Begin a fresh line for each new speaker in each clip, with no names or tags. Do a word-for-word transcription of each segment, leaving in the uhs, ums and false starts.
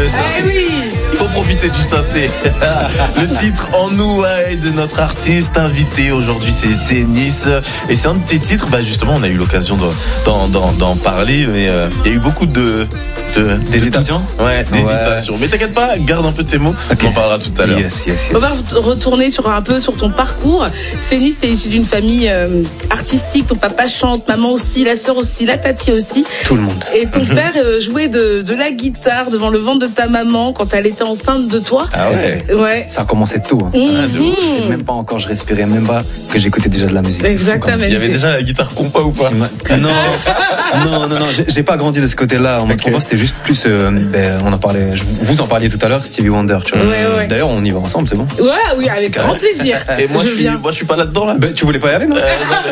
le synthé.
Eh oui.
Faut profiter du synthé. Le titre En nous de notre artiste invité aujourd'hui, c'est C'est Nice. Et c'est un de tes titres, bah justement, on a eu l'occasion d'en, d'en, d'en parler, mais euh, il y a eu beaucoup de... de
d'hésitation.
Ouais, d'hésitation. Ouais. Mais t'inquiète pas, garde un peu tes mots, okay. On en parlera tout à l'heure.
Yes, yes, yes.
On va retourner sur un peu sur ton parcours. C'est Nice, t'es issu d'une famille euh, artistique, ton papa chante, maman aussi, la sœur aussi, la tati aussi.
Tout le monde.
Et ton père euh, jouait de, de la guitare devant le ventre de ta maman quand elle était enceinte de toi.
Ah ouais.
Ouais.
Ça a commencé tôt. Hein.
Mmh.
Ah, de ouf. J'étais même pas encore, je respirais même pas que j'écoutais déjà de la musique.
Exactement.
Il y avait déjà la guitare compas ou pas?
Non, non, non, non. J'ai pas grandi de ce côté-là. En mode compas, c'était juste plus. Euh, ben, on en parlait. Vous en parliez tout à l'heure, Stevie Wonder. Tu vois.
Ouais, ouais.
D'ailleurs, on y va ensemble, c'est bon.
Ouais, oui, avec grand plaisir.
Et moi, je,
je
suis,
viens.
moi, je suis pas là-dedans là.
Ben, tu voulais pas y aller, non?
euh, non,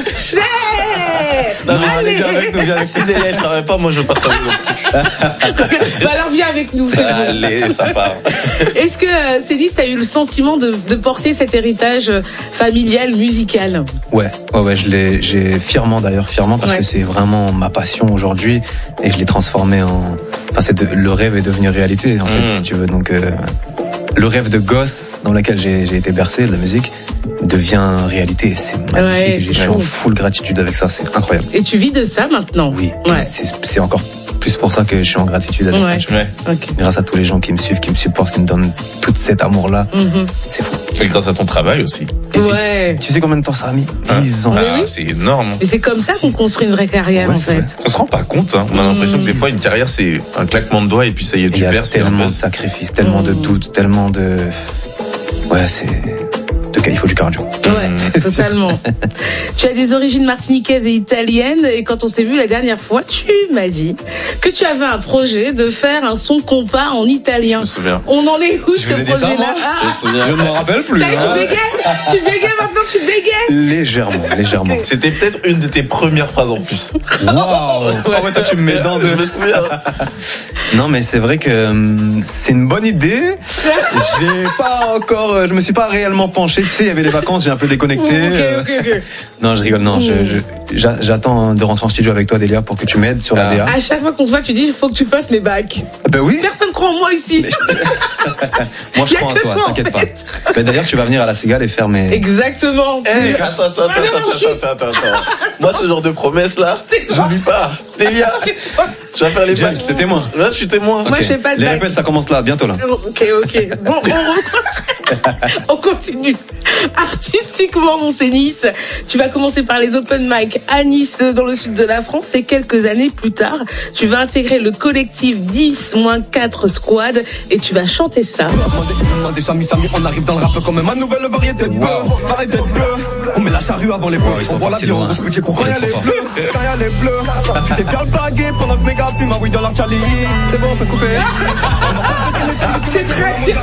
mais... non, mais allez, viens avec nous, viens avec nous. Si Delia ne travaille pas, moi, je veux pas travailler non plus.
Bah alors viens avec nous.
Allez, ça part.
Est-ce que euh, Céline, t'as eu le sentiment de, de porter cet héritage familial, musical?
Ouais, ouais, ouais, je l'ai, j'ai fièrement d'ailleurs, fièrement parce ouais. que c'est vraiment ma passion aujourd'hui et je l'ai transformé en. Enfin, c'est de... le rêve est devenu réalité en fait, mmh. si tu veux. Donc, euh... le rêve de gosse dans lequel j'ai, j'ai été bercé de la musique devient réalité. C'est magnifique. Ouais, c'est je suis en full gratitude avec ça. C'est incroyable.
Et tu vis de ça maintenant?
Oui.
Ouais.
C'est, c'est encore plus pour ça que je suis en gratitude avec
ouais.
ça.
Ouais.
Okay.
Grâce à tous les gens qui me suivent, qui me supportent, qui me donnent tout cet amour-là. Mm-hmm. C'est fou.
Et grâce à ton travail aussi.
Et ouais.
Tu sais combien de temps ça a mis? dix ans.
Ah, oui. C'est énorme.
Et c'est comme ça qu'on construit une vraie carrière, ouais, en fait. Vrai.
On se rend pas compte, hein. On a l'impression mmh. que des fois, une carrière, c'est un claquement de doigts et puis ça y est, tu perds.
Il y a tellement de sacrifices, tellement mmh. de doutes, tellement de... Ouais, c'est... Il faut du cardio.
Ouais, c'est totalement. Tu as des origines martiniquaises et italiennes et quand on s'est vu la dernière fois, tu m'as dit que tu avais un projet de faire un son compas en italien.
Je me souviens.
On en est où
je
ce projet-là?
Je me souviens.
Je ne m'en rappelle plus.
Ça y est, tu bégayes? Tu bégayes maintenant, tu bégayes?
Légèrement, légèrement.
Okay. C'était peut-être une de tes premières phrases en plus.
Waouh! Oh ouais, toi tu me mets dans de...
Je me souviens.
Non, mais c'est vrai que hum, c'est une bonne idée. J'ai pas encore, je me suis pas réellement penché. Tu sais, il y avait les vacances, j'ai un peu déconnecté.
Okay, okay, okay.
Non, je rigole. Non, je, je, j'attends de rentrer en studio avec toi, Delia, pour que tu m'aides sur la D A.
À chaque fois qu'on se voit, tu dis, il faut que tu fasses mes bacs.
Ben oui.
Personne croit en moi ici.
Moi, je crois en toi, toi, t'inquiète pas. Ben, d'ailleurs, tu vas venir à la Cigale et faire mes...
Exactement.
Hey, attends, attends, attends, attends, attends, attends, attends. Moi, ce genre de promesse là, j'oublie pas. Delia, tu vas faire les
James,
bacs.
t'es témoin.
Là, je suis témoin.
Moi, okay. je fais pas de
les
bacs.
répètes, ça commence là, bientôt là.
Ok, ok. Bon, on, on continue. Artistiquement, mon c'est Nice. Tu vas commencer par les open mic à Nice, dans le sud de la France, et quelques années plus tard, tu vas intégrer le collectif dix moins quatre Squad et tu vas chanter ça.
On arrive dans le rap comme ma nouvelle variété de bleu. On met la charrue avant les bleus. On voit l'avion, on se pour rien les bleus. Rien les bleus. Tu t'es bien bagué pendant que mes gars fument, oui, dans leur Charlie. C'est bon, on peut couper.
C'est très bien.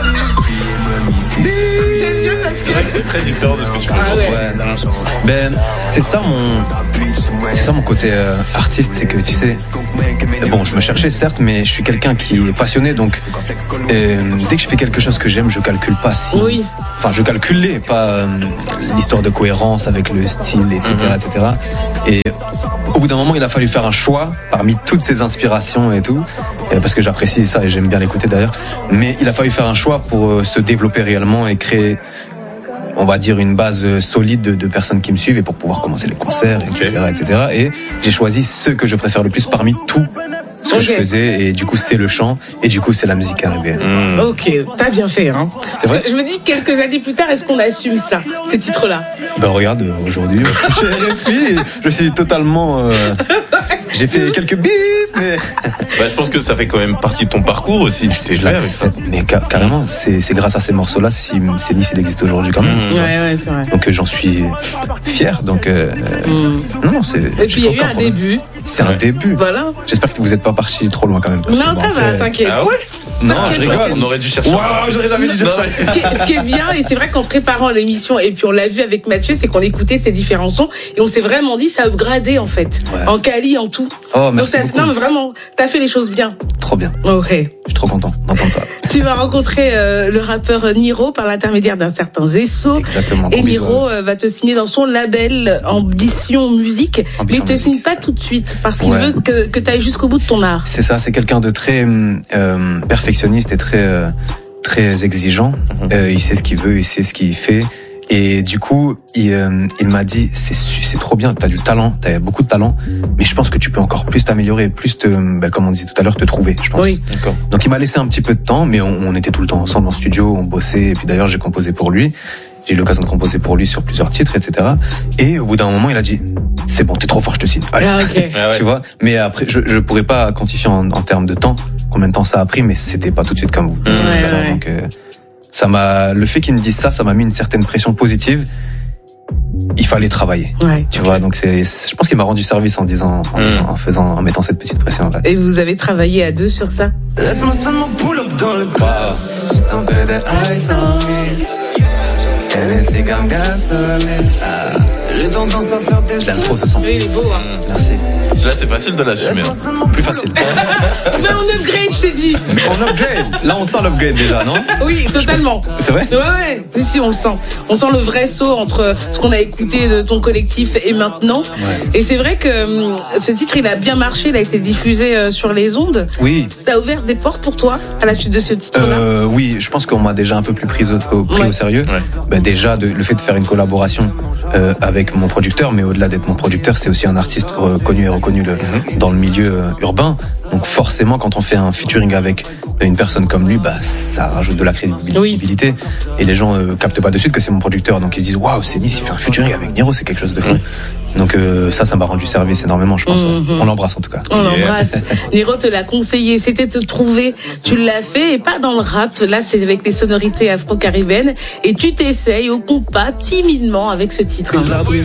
J'aime mieux parce que
c'est très différent de ce que tu fais.
Ah ouais.
Ouais, ben, c'est ça mon, c'est ça mon côté euh, artiste, c'est que tu sais, bon, je me cherchais certes, mais je suis quelqu'un qui est passionné, donc euh, dès que je fais quelque chose que j'aime, je calcule pas si,
oui.
enfin, je calcule les, pas euh, l'histoire de cohérence avec le style, et cetera, mm-hmm. et cetera. Et au bout d'un moment, il a fallu faire un choix parmi toutes ces inspirations et tout, parce que j'apprécie ça et j'aime bien l'écouter d'ailleurs. Mais il a fallu faire un choix pour euh, se développer réellement et créer, on va dire, une base solide de, de personnes qui me suivent et pour pouvoir commencer les concerts, et cetera, et cetera. Et j'ai choisi ceux que je préfère le plus parmi tout ce que okay. je faisais, et du coup c'est le chant et du coup c'est la musique caribéenne.
Mmh. Ok, t'as bien fait, hein.
C'est vrai.
Je me dis quelques années plus tard, est-ce qu'on assume ça, ces titres-là?
Ben regarde, aujourd'hui, je suis chez R F I, je suis totalement. Euh, j'ai fait quelques bips, mais.
Bah, je pense que ça fait quand même partie de ton parcours aussi. Tu t'es avec ça.
Mais ca- carrément, c'est, c'est grâce à ces morceaux-là si c'est Nice il existe aujourd'hui quand même.
Mmh. Ouais, ouais, c'est vrai.
Donc euh, j'en suis fier. Donc euh, mmh. non, c'est.
Et puis il y a eu un début.
C'est un début.
Voilà.
J'espère que vous n'êtes pas parti trop loin quand même.
Non, bon, ça après... va, t'inquiète.
Ah ouais?
Non, je rigole.
On aurait dû chercher.
Wow, j'aurais jamais dû dire ça.
Ce qui, est, ce qui est bien, et c'est vrai qu'en préparant l'émission, et puis on l'a vu avec Mathieu, c'est qu'on écoutait ces différents sons, et on s'est vraiment dit, ça a upgradé en fait. Ouais. En quali, en tout.
Oh, merci
Donc,
beaucoup.
Non, mais vraiment, t'as fait les choses bien.
Trop bien.
Ok.
Je suis trop content d'entendre ça.
Tu vas rencontrer euh, le rappeur Niro par l'intermédiaire d'un certain Zesso.
Exactement.
Et Niro euh, va te signer dans son label Ambition Musique.
Ambition
mais il te
Musique,
signe pas tout de suite parce qu'il
ouais.
veut que, que tu ailles jusqu'au bout de ton art.
C'est ça, c'est quelqu'un de très euh, perfectionniste et très euh, très exigeant. Mm-hmm. Euh, il sait ce qu'il veut, il sait ce qu'il fait. Et du coup, il, euh, il m'a dit, c'est c'est trop bien, t'as du talent, t'as beaucoup de talent, mais je pense que tu peux encore plus t'améliorer, plus te, bah, comme on disait tout à l'heure, te trouver, je pense.
Oui.
D'accord. Donc il m'a laissé un petit peu de temps, mais on, on était tout le temps ensemble en studio, on bossait, et puis d'ailleurs j'ai composé pour lui. J'ai eu l'occasion de composer pour lui sur plusieurs titres, et cetera. Et au bout d'un moment, il a dit, c'est bon, t'es trop fort, je te signe. Allez.
Ah, okay.
Tu vois. Mais après, je, je pourrais pas quantifier en, en termes de temps combien de temps ça a pris, mais c'était pas tout de suite comme vous.
Ouais, ouais.
Donc, euh, ça m'a, le fait qu'il me dise ça, ça m'a mis une certaine pression positive. Il fallait travailler.
Ouais.
Tu vois. Donc c'est, je pense qu'il m'a rendu service en disant, en,
mmh.
disant, en faisant, en mettant cette petite pression là.
Et vous avez travaillé à deux sur ça?
Laisse-moi seulement pull up dans le bar. Juste un peu de ice on me. Hennessy comme gasoline. Ah, j'ai tendance à faire des
L'intro se sent.
Oui, il est beau, hein.
Merci.
Là, c'est facile de l'assumer.
Plus facile.
Mais on upgrade, je t'ai dit.
On upgrade. Là, on sent l'upgrade déjà, non?
Oui, totalement.
C'est vrai?
Ouais, ouais. Si, si, on le sent. On sent le vrai saut entre ce qu'on a écouté de ton collectif et maintenant.
Ouais.
Et c'est vrai que hum, ce titre, il a bien marché, il a été diffusé euh, sur les ondes.
Oui.
Ça a ouvert des portes pour toi à la suite de ce titre-là?
Euh, oui, je pense qu'on m'a déjà un peu plus pris au, au, pris
Ouais.
au sérieux.
Ouais.
Ben déjà, de, le fait de faire une collaboration euh, avec mon producteur, mais au-delà d'être mon producteur, c'est aussi un artiste reconnu et reconnu le,
Mm-hmm.
dans le milieu euh, urbain. Donc forcément, quand on fait un featuring avec une personne comme lui, bah ça rajoute de la crédibilité. Oui. Et les gens euh, captent pas de suite que c'est mon producteur, donc ils se disent waouh, c'est Nice, il fait un featuring avec Niro, c'est quelque chose de fou. Mmh. Donc euh, ça, ça m'a rendu service énormément, je pense. Mmh. On l'embrasse en tout cas.
On l'embrasse. Niro te l'a conseillé, c'était te trouver. Tu l'as fait et pas dans le rap. Là, c'est avec des sonorités afro-caribéennes et tu t'essayes au compas timidement avec ce titre.